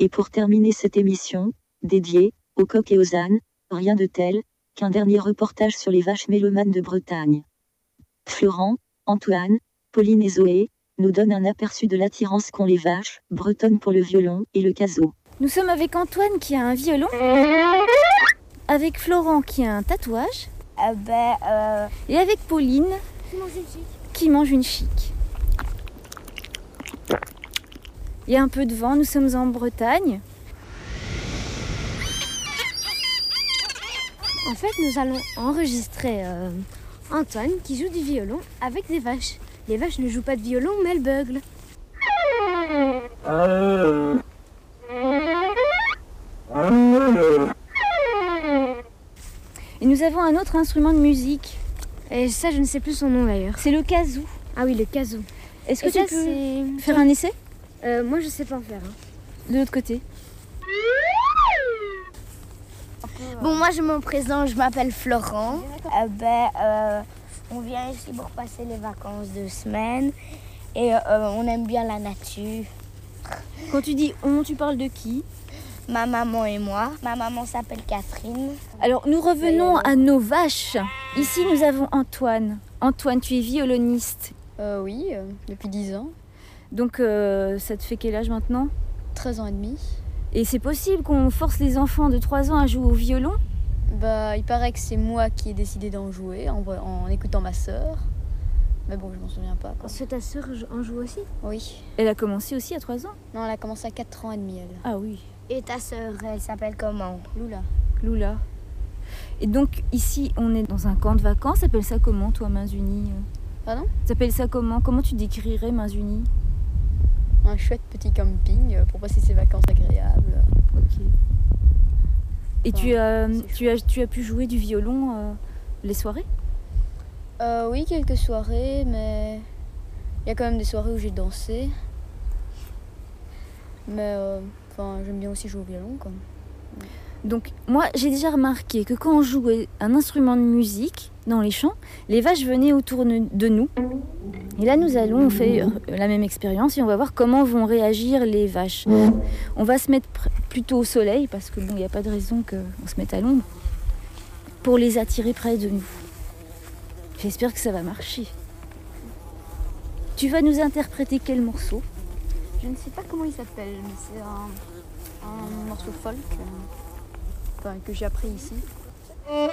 Et pour terminer cette émission, dédiée aux coqs et aux ânes, rien de tel qu'un dernier reportage sur les vaches mélomanes de Bretagne. Florent, Antoine, Pauline et Zoé nous donnent un aperçu de l'attirance qu'ont les vaches bretonnes pour le violon et le caso. Nous sommes avec Antoine qui a un violon, avec Florent qui a un tatouage, et avec Pauline qui mange une chic. Il y a un peu de vent, nous sommes en Bretagne. En fait, nous allons enregistrer Antoine qui joue du violon avec des vaches. Les vaches ne jouent pas de violon, mais elles beuglent. Et nous avons un autre instrument de musique. Et ça, je ne sais plus son nom d'ailleurs. C'est le kazoo. Ah oui, le kazoo. Est-ce que Et ça, tu peux faire un essai Moi, je sais pas en faire. de l'autre côté? Bon, moi je me présente, je m'appelle Florent. On vient ici pour passer les vacances de semaine et on aime bien la nature. Quand tu dis on, tu parles de qui? Ma maman et moi. Ma maman s'appelle Catherine. Alors nous revenons à nos vaches. Ici nous avons Antoine. Antoine, tu es violoniste. Oui, depuis 10 ans, Donc ça te fait quel âge maintenant? 13 ans et demi. Et c'est possible qu'on force les enfants de 3 ans à jouer au violon? Bah, il paraît que c'est moi qui ai décidé d'en jouer en écoutant ma sœur. Mais bon, je m'en souviens pas. Parce que ta sœur en joue aussi? Oui. Elle a commencé aussi à 3 ans? Non, elle a commencé à 4 ans et demi, elle. Ah oui, Et ta sœur, elle s'appelle comment? Lula. Lula. Et donc ici on est dans un camp de vacances. Ça s'appelle ça comment toi, Mains Unies? Pardon? Ça s'appelle ça comment? Comment tu décrirais Mains Unies? Un chouette petit camping pour passer ses vacances agréables. Ok. Et Enfin, tu as pu jouer du violon les soirées? Oui, quelques soirées, mais il y a quand même des soirées où j'ai dansé. Mais j'aime bien aussi jouer au violon, quoi. Donc moi j'ai déjà remarqué que quand on jouait un instrument de musique dans les champs, les vaches venaient autour de nous. Et là on fait la même expérience et on va voir comment vont réagir les vaches. On va se mettre plutôt au soleil parce que bon, il n'y a pas de raison qu'on se mette à l'ombre pour les attirer près de nous. J'espère que ça va marcher. Tu vas nous interpréter quel morceau? Je ne sais pas comment il s'appelle, mais c'est un morceau folk que j'ai appris ici.